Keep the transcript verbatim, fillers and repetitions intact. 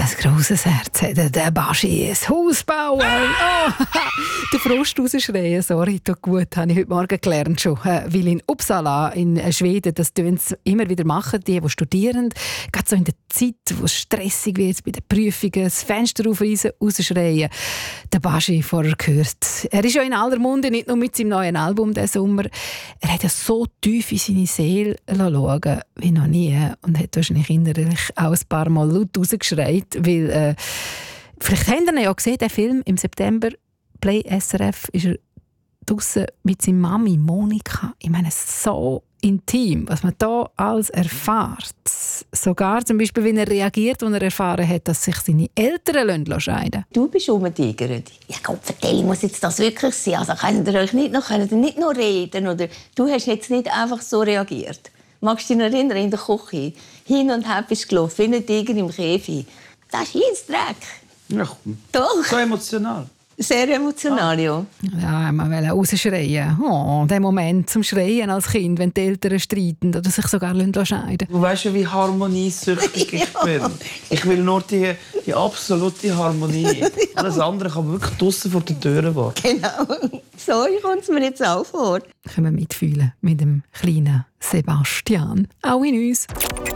ein grosses Herz hat der Baschi, ein Haus bauen. Oh, den Frust rausschreien, sorry, tut gut, habe ich heute Morgen gelernt schon. Weil in Uppsala, in Schweden, das tun sie immer wieder machen, die, die studieren, gerade so in der Zeit, wo es stressig wird, bei den Prüfungen, das Fenster aufreißen, rausschreien. Der Baschi vorher gehört. Er ist ja in aller Munde, nicht nur mit seinem neuen Album diesen Sommer. Er hat ja so tief in seine Seele schauen wie noch nie und hat wahrscheinlich innerlich auch ein paar Mal laut rausgeschreit, weil äh, vielleicht habt ihr ja gesehen, den Film im September, Play S R F, ist er draussen mit seiner Mami Monika. Ich meine, so intim, was man da alles erfährt. Sogar zum Beispiel, wie er reagiert, als er erfahren hat, dass sich seine Eltern scheiden lassen. Du bist umgetigert. Ja Gott, vertell, muss jetzt das wirklich sein? Also könnt ihr euch nicht noch, könnt ihr nicht noch reden? Oder du hast jetzt nicht einfach so reagiert. Magst du dich noch erinnern, in der Küche? Hin und her bist du gelaufen, wie ein Tiger im Käfig. Das ist Dreck. Ja, komm. Doch. So emotional. Sehr emotional, ja. Ja, man will rausschreien. Oh, der Moment zum Schreien als Kind, wenn die Eltern streiten oder sich sogar scheiden lassen. Du weißt ja, wie harmoniesüchtig ich bin. Ich will nur die, die absolute Harmonie. Alles andere kann wirklich draussen vor den Türen warten. Genau. So kommt es mir jetzt auch vor. Können wir mitfühlen mit dem kleinen Sebastian. Auch in uns.